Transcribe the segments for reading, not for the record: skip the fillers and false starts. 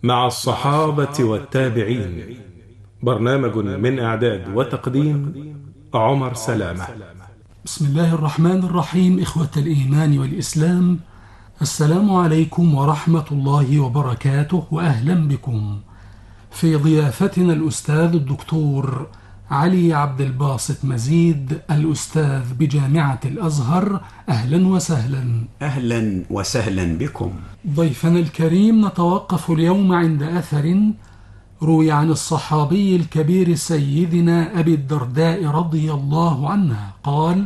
مع الصحابة والتابعين. برنامج من إعداد وتقديم عمر سلامة. بسم الله الرحمن الرحيم. إخوة الإيمان والإسلام، السلام عليكم ورحمة الله وبركاته، وأهلا بكم في ضيافتنا الأستاذ الدكتور علي عبد الباسط مزيد، الأستاذ بجامعة الأزهر. أهلا وسهلا. أهلا وسهلا بكم. ضيفنا الكريم، نتوقف اليوم عند أثر روي عن الصحابي الكبير سيدنا أبي الدرداء رضي الله عنه قال: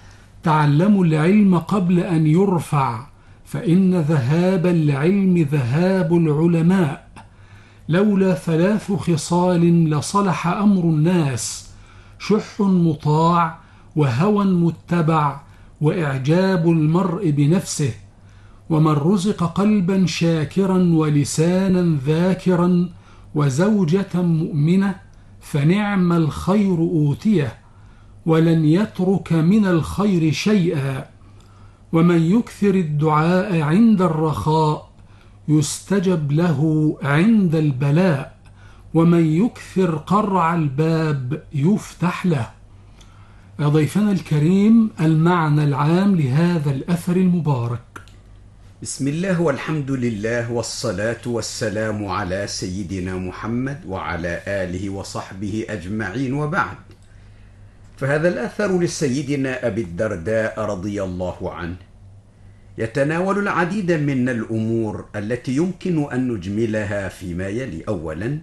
تعلموا العلم قبل أن يرفع، فإن ذهاب العلم ذهاب العلماء، لولا 3 خصال لصلح أمر الناس: شح مطاع، وهوى متبع، وإعجاب المرء بنفسه. ومن رزق قلبا شاكرا ولسانا ذاكرا وزوجة مؤمنة فنعم الخير أوتيه، ولن يترك من الخير شيئا. ومن يكثر الدعاء عند الرخاء يستجب له عند البلاء، ومن يكثر قرع الباب يفتح له. ضيفنا الكريم، المعنى العام لهذا الأثر المبارك. بسم الله والحمد لله والصلاة والسلام على سيدنا محمد وعلى آله وصحبه أجمعين، وبعد. فهذا الأثر لسيدنا أبي الدرداء رضي الله عنه يتناول العديد من الأمور التي يمكن أن نجملها فيما يلي. أولا،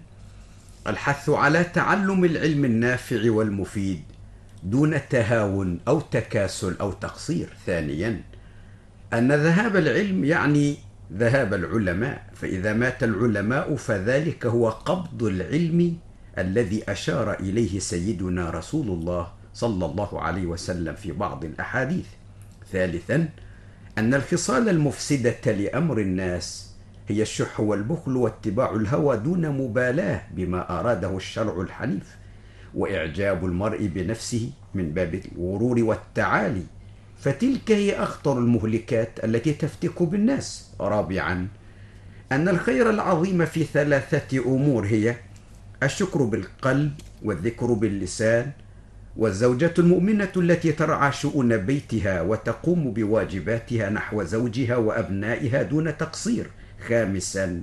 الحث على تعلم العلم النافع والمفيد دون تهاون أو تكاسل أو تقصير. ثانيا، أن ذهاب العلم يعني ذهاب العلماء، فإذا مات العلماء فذلك هو قبض العلم الذي أشار إليه سيدنا رسول الله صلى الله عليه وسلم في بعض الأحاديث. ثالثا، أن الخصال المفسدة لأمر الناس هي الشح والبخل واتباع الهوى دون مبالاة بما أراده الشرع الحنيف، وإعجاب المرء بنفسه من باب الغرور والتعالي، فتلك هي أخطر المهلكات التي تفتك بالناس. رابعا، أن الخير العظيم في 3 أمور هي الشكر بالقلب، والذكر باللسان، والزوجة المؤمنة التي ترعى شؤون بيتها وتقوم بواجباتها نحو زوجها وأبنائها دون تقصير. خامسا،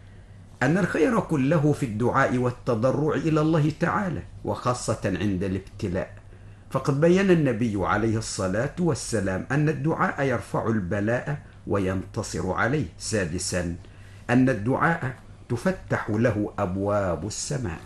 أن الخير كله في الدعاء والتضرع إلى الله تعالى، وخاصة عند الابتلاء، فقد بين النبي عليه الصلاة والسلام أن الدعاء يرفع البلاء وينتصر عليه. سادسا، أن الدعاء تفتح له أبواب السماء.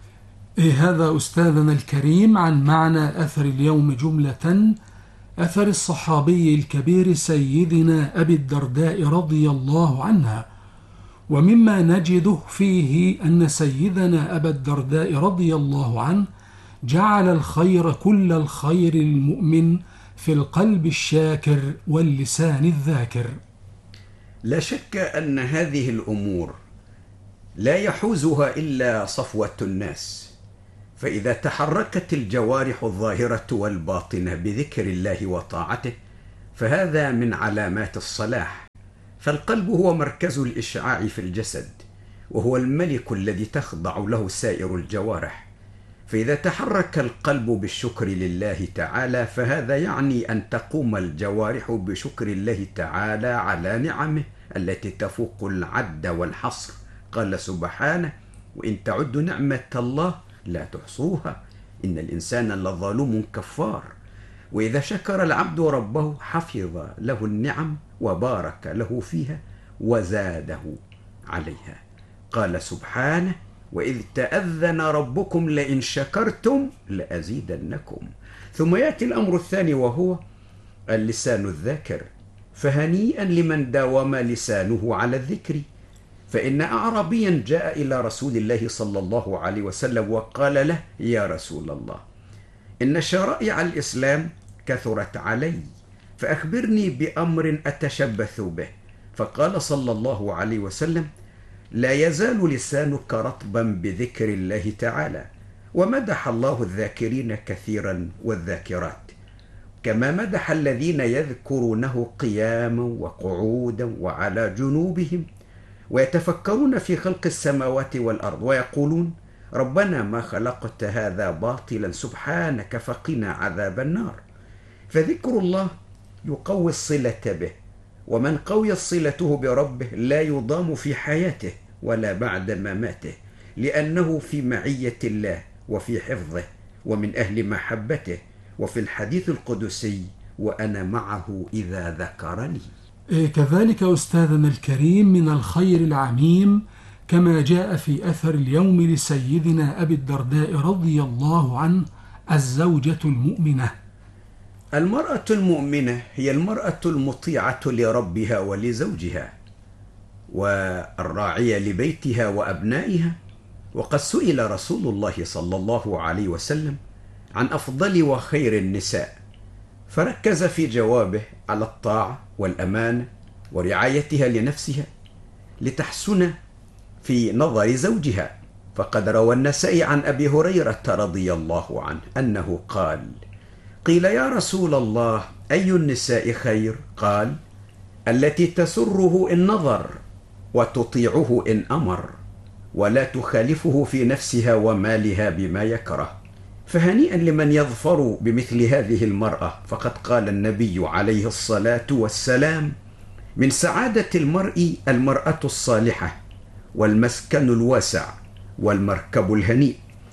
هذا أستاذنا الكريم عن معنى أثر اليوم جملة، أثر الصحابي الكبير سيدنا أبي الدرداء رضي الله عنه. ومما نجده فيه أن سيدنا أبا الدرداء رضي الله عنه جعل الخير كل الخير المؤمن في القلب الشاكر واللسان الذاكر. لا شك أن هذه الأمور لا يحوزها إلا صفوة الناس، فإذا تحركت الجوارح الظاهرة والباطنة بذكر الله وطاعته فهذا من علامات الصلاح. فالقلب هو مركز الإشعاع في الجسد، وهو الملك الذي تخضع له سائر الجوارح. فإذا تحرك القلب بالشكر لله تعالى فهذا يعني أن تقوم الجوارح بشكر الله تعالى على نعمه التي تفوق العد والحصر. قال سبحانه: وإن تعدوا نعمة الله لا تحصوها إن الإنسان لظلوم كفار. وإذا شكر العبد ربه حفظ له النعم وبارك له فيها وزاده عليها. قال سبحانه: وإذ تأذن ربكم لئن شكرتم لأزيدنكم. ثم يأتي الأمر الثاني وهو اللسان الذاكر، فهنيئا لمن داوم لسانه على الذكر. فإن أعرابيا جاء إلى رسول الله صلى الله عليه وسلم وقال له: يا رسول الله، إن شرائع الإسلام كثرت علي، فأخبرني بأمر أتشبث به. فقال صلى الله عليه وسلم: لا يزال لسانك رطبا بذكر الله تعالى. ومدح الله الذاكرين كثيرا والذاكرات، كما مدح الذين يذكرونه قياما وقعودا وعلى جنوبهم ويتفكرون في خلق السماوات والأرض ويقولون ربنا ما خلقت هذا باطلا سبحانك فقنا عذاب النار. فذكر الله يقوي الصلة به، ومن قوي صلته بربه لا يضام في حياته ولا بعد مماته، لأنه في معية الله وفي حفظه ومن أهل محبته. وفي الحديث القدسي وأنا معه إذا ذكرني. كذلك أستاذنا الكريم من الخير العميم كما جاء في أثر اليوم لسيدنا أبي الدرداء رضي الله عنه الزوجة المؤمنة. المرأة المؤمنة هي المرأة المطيعة لربها ولزوجها والراعية لبيتها وأبنائها. وقد سئل رسول الله صلى الله عليه وسلم عن أفضل وخير النساء، فركز في جوابه على الطاعة والأمانة ورعايتها لنفسها لتحسن في نظر زوجها. فقد روى النسائي عن أبي هريرة رضي الله عنه أنه قال: قيل يا رسول الله أي النساء خير؟ قال: التي تسره إن نظر وتطيعه إن أمر ولا تخالفه في نفسها ومالها بما يكره. فهنيئا لمن يظفر بمثل هذه المرأة، فقد قال النبي عليه الصلاة والسلام: من سعادة المرء المرأة الصالحة والمسكن الواسع والمركب الهنيء.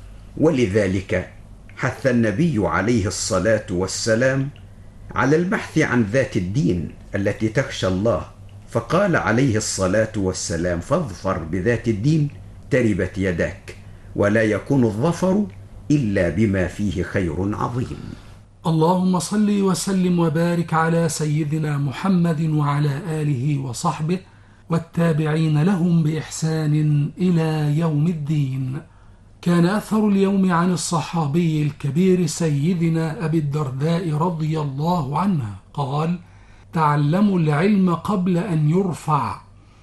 ولذلك حث النبي عليه الصلاة والسلام على البحث عن ذات الدين التي تخشى الله، فقال عليه الصلاة والسلام: فاظفر بذات الدين تربت يداك، ولا يكون الظفر إلا بما فيه خير عظيم. اللهم صل وسلم وبارك على سيدنا محمد وعلى آله وصحبه والتابعين لهم بإحسان إلى يوم الدين. كان أثر اليوم عن الصحابي الكبير سيدنا أبي الدرداء رضي الله عنه قال: تعلموا العلم قبل أن يرفع،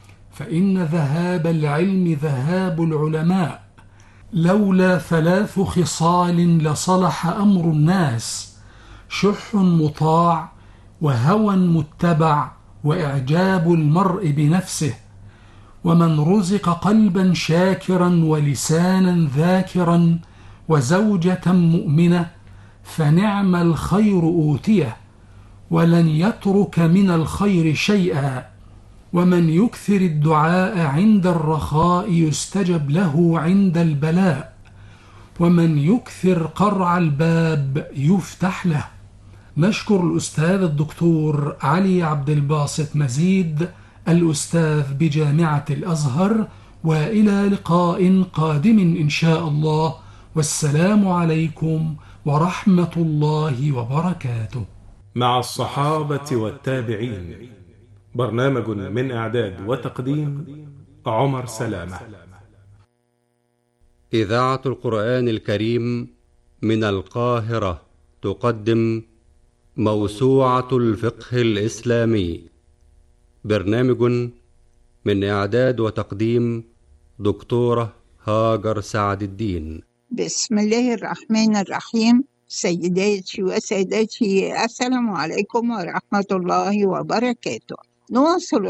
فإن ذهاب العلم ذهاب العلماء، لولا 3 خصال لصلح أمر الناس: شح مطاع، وهوى متبع، وإعجاب المرء بنفسه. ومن رزق قلبا شاكرا ولسانا ذاكرا وزوجة مؤمنة فنعم الخير أوتيه، ولن يترك من الخير شيئا. ومن يكثر الدعاء عند الرخاء يستجب له عند البلاء، ومن يكثر قرع الباب يفتح له. نشكر الأستاذ الدكتور علي عبد الباسط مزيد الأستاذ بجامعة الأزهر، وإلى لقاء قادم إن شاء الله، والسلام عليكم ورحمة الله وبركاته. مع الصحابة والتابعين، برنامج من إعداد وتقديم عمر سلامة. إذاعة القرآن الكريم من القاهرة تقدم موسوعة الفقه الإسلامي، برنامج من إعداد وتقديم دكتورة هاجر سعد الدين. بسم الله الرحمن الرحيم. سيداتي وسادتي، السلام عليكم ورحمة الله وبركاته. نواصل